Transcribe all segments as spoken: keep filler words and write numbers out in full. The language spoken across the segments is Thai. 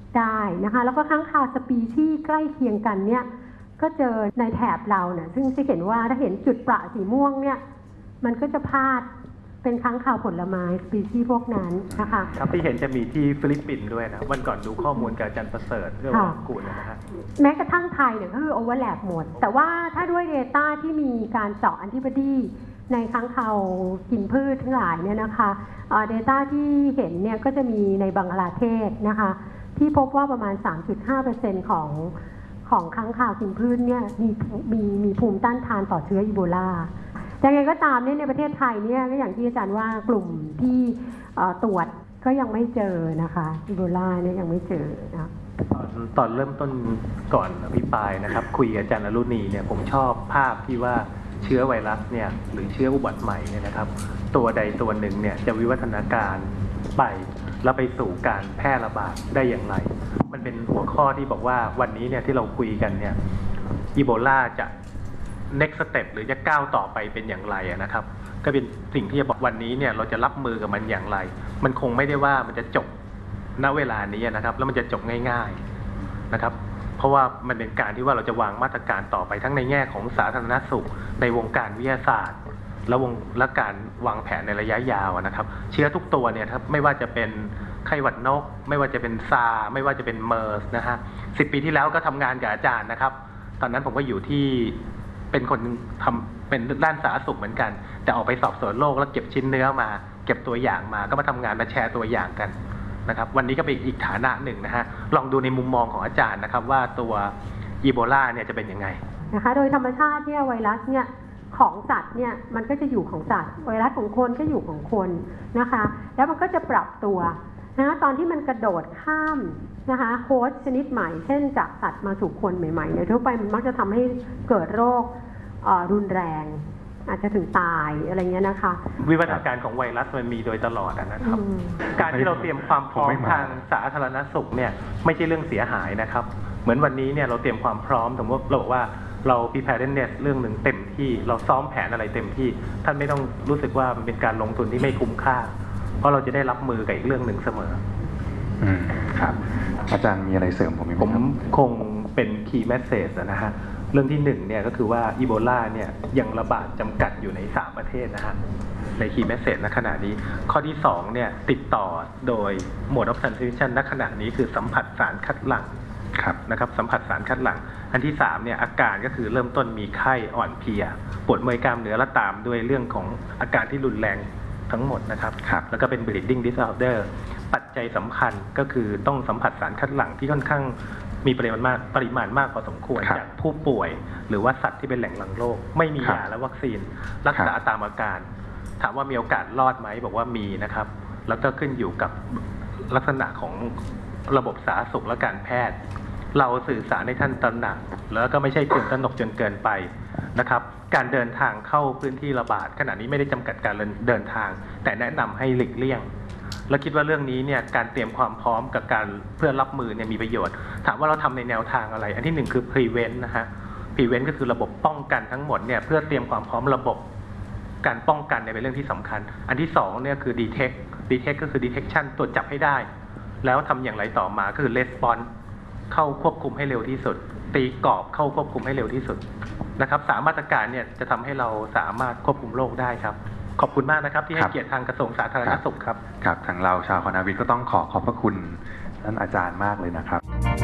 ได้นะคะแล้วก็ค้างคาวสปีชีส์ใกล้เคียงกันเนี่ยก็เจอในแถบเราเนี่ยซึ่งจะเห็นว่าถ้าเห็นจุดประสีม่วงเนี่ยมันก็จะพาดเป็นค้างคาวผลไม้สปีชีส์พวกนั้นนะคะครับที่เห็นจะมีที่ฟิลิปปินส์ด้วยนะวันก่อนดูข้อมูลกับอาจารย์ประเสริฐเรื่องของกูลนะฮะแม้กระทั่งไทยเนี่ยก็คือโอเวอร์แลปหมดแต่ว่าถ้าด้วย Data ที่มีการเจาะแอนติบอดีในค้างคาวกินพืชทั้งหลายเนี่ยนะคะเอ่อ Data ที่เห็นเนี่ยก็จะมีในบังกลาเทศนะคะที่พบว่าประมาณ สามจุดห้าเปอร์เซ็นต์ ของของค้างคาวกินพืชเนี่ยมีมีมีภูมิต้านทานต่อเชื้ออีโบลายังไงก็ตามเนี่ยในประเทศไทยเนี่ยก็อย่างที่อาจารย์ว่ากลุ่มที่ตรวจก็ยังไม่เจอนะคะอีโบลาเนี่ยยังไม่เจอนะตอนตอนเริ่มต้นก่อนอภิปรายนะครับคุยกับอาจารย์อรุณีเนี่ยผมชอบภาพที่ว่าเชื้อไวรัสเนี่ยหรือเชื้ออุบัติใหม่เนี่ยนะครับตัวใดตัวหนึ่งเนี่ยจะวิวัฒนาการไปแล้วไปสู่การแพร่ระบาดได้อย่างไรมันเป็นหัวข้อที่บอกว่าวันนี้เนี่ยที่เราคุยกันเนี่ยอีโบลาจะ next step หรือจะก้าวต่อไปเป็นอย่างไรนะครับก็เป็นสิ่งที่จะบอกวันนี้เนี่ยเราจะรับมือกับมันอย่างไรมันคงไม่ได้ว่ามันจะจบณเวลานี้นะครับแล้วมันจะจบง่ายๆนะครับเพราะว่ามันเป็นการที่ว่าเราจะวางมาตรการต่อไปทั้งในแง่ของสาธารณสุขในวงการวิทยาศาสตร์และวงและการวางแผนในระยะยาวนะครับเชื้อทุกตัวเนี่ยครับไม่ว่าจะเป็นไข้หวัดนกไม่ว่าจะเป็นซาร์ไม่ว่าจะเป็นเมอร์สนะฮะสิบปีที่แล้วก็ทำงานกับอาจารย์นะครับตอนนั้นผมก็อยู่ที่เป็นคนทำเป็นด้านสาธารณสุขเหมือนกันแต่ออกไปสอบสวนโรคแล้วเก็บชิ้นเนื้อมาเก็บตัวอย่างมาก็มาทำงานมาแชร์ตัวอย่างกันนะครับวันนี้ก็เป็นอีกฐานะหนึ่งนะฮะลองดูในมุมมองของอาจารย์นะครับว่าตัวอีโบลาเนี่ยจะเป็นยังไงนะคะโดยธรรมชาติเนี่ยไวรัสเนี่ยของสัตว์เนี่ยมันก็จะอยู่ของสัตว์ไวรัสของคนก็อยู่ของคนนะคะแล้วมันก็จะปรับตัวนะตอนที่มันกระโดดข้ามนะคะโฮสต์ชนิดใหม่เช่นจากสัตว์มาสู่คนใหม่ๆเนี่ยทั่วไปมันมักจะทำให้เกิดโรครุนแรงอาจจะถึงตายอะไรเงี้ยนะคะวิวัฒนาการของไวรัสมันมีโดยตลอดนะครับการที่เราเตรียมความพร้อมทางสาธารณสุขเนี่ยไม่ใช่เรื่องเสียหายนะครับเหมือนวันนี้เนี่ยเราเตรียมความพร้อมสมมติเราบอกว่าเรา preparedness เรื่องหนึ่งเต็มที่เราซ้อมแผนอะไรเต็มที่ท่านไม่ต้องรู้สึกว่ามันเป็นการลงทุนที่ไม่คุ้มค่าเพราะเราจะได้รับมือกับอีกเรื่องหนึ่งเสมออืมครับอาจารย์มีอะไรเสริมผมไหมผมคงเป็น key message นะฮะเรื่องที่หนึ่งเนี่ยก็คือว่าอีโบลาเนี่ยยังระบาดจำกัดอยู่ในสามประเทศนะฮะใน key message ณขณะนี้ข้อที่สองเนี่ยติดต่อโดย mode of transmission ณขณะนี้คือสัมผัสสารคัดหลั่งนะครับสัมผัสสารคัดหลั่งอันที่สามเนี่ยอาการก็คือเริ่มต้นมีไข้อ่อนเพลียปวดเมื่อยกล้ามเนื้อและตามด้วยเรื่องของอาการที่รุนแรงทั้งหมดนะครับแล้วก็เป็น bleeding disorder ปัจจัยสำคัญก็คือต้องสัมผัสสารคัดหลั่งที่ค่อนข้างมีปริมาณมากปริมาณมากพอสมควรจากผู้ป่วยหรือว่าสัตว์ที่เป็นแหล่งหลั่งโรคไม่มียาและวัคซีนรักษาตามอาการถามว่ามีโอกาสรอดไหมบอกว่ามีนะครับแล้วก็ขึ้นอยู่กับลักษณะของระบบสาธารณสุขและการแพทย์เราสื่อสารให้ท่านตระหนักแล้วก็ไม่ใช่ตื่นตระหนกจนเกินไปนะครับการเดินทางเข้าพื้นที่ระบาดขณะนี้ไม่ได้จำกัดการเดินทางแต่แนะนำให้หลีกเลี่ยงและคิดว่าเรื่องนี้เนี่ยการเตรียมความพร้อมกับการเพื่อรับมือเนี่ยมีประโยชน์ถามว่าเราทำในแนวทางอะไรอันที่หนึ่งคือ prevent นะฮะ prevent ก็คือระบบป้องกันทั้งหมดเนี่ยเพื่อเตรียมความพร้อมระบบการป้องกันเนี่ยเป็นเรื่องที่สำคัญอันที่สองเนี่ยคือ detect detect ก็คือ detection ตรวจจับให้ได้แล้วทำอย่างไรต่อมาคือ response เข้าควบคุมให้เร็วที่สุดตีกรอบเข้าควบคุมให้เร็วที่สุดนะครับสามมาตรการเนี่ยจะทำให้เราสามารถควบคุมโรคได้ครับขอบคุณมากนะครับที่ให้เกียรติทางกระทรวงสาธารณสุขครับครับทางเราชาวคณะวิทย์ก็ต้องขอขอบพระคุณท่านอาจารย์มากเลยนะครับ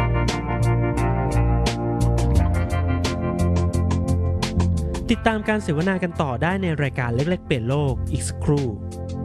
ติดตามการเสวนากันต่อได้ในรายการเล็กๆเปลี่ยนโลกอีกสักครู่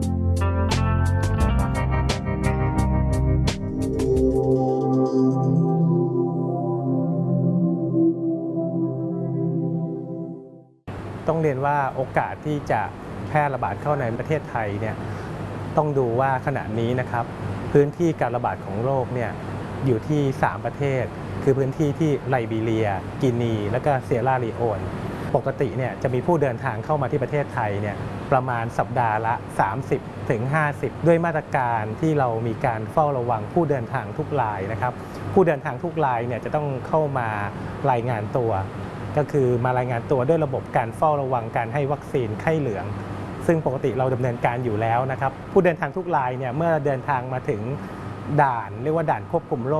ต้องเรียนว่าโอกาสที่จะแพร่ระบาดเข้าในประเทศไทยเนี่ยต้องดูว่าขณะนี้นะครับพื้นที่การระบาดของโรคเนี่ยอยู่ที่สามประเทศคือพื้นที่ที่ไลบีเรียกินีและก็เซียร่าลีโอนปกติเนี่ยจะมีผู้เดินทางเข้ามาที่ประเทศไทยเนี่ยประมาณสัปดาห์ละ สามสิบถึงห้าสิบ ด้วยมาตรการที่เรามีการเฝ้าระวังผู้เดินทางทุกรายนะครับผู้เดินทางทุกรายเนี่ยจะต้องเข้ามารายงานตัวก็คือมารายงานตัวด้วยระบบการเฝ้าระวังการให้วัคซีนไข้เหลืองซึ่งปกติเราดำเนินการอยู่แล้วนะครับผู้เดินทางทุกรายเนี่ยเมื่อเดินทางมาถึงด่านเรียกว่าด่านควบคุมโรค